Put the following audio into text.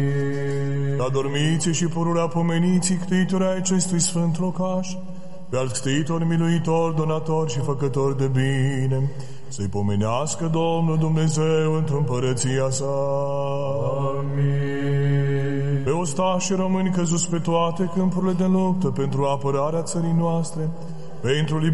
La dormiții și pururea pomeniții ctitorii ai acestui sfânt locaș, pe alt ctitor, miluitor, donator și făcător de bine, să-i pomenească Domnul Dumnezeu într-o împărăția sa. Amin. Pe ostași români căzuți pe toate câmpurile de luptă pentru apărarea țării noastre, pentru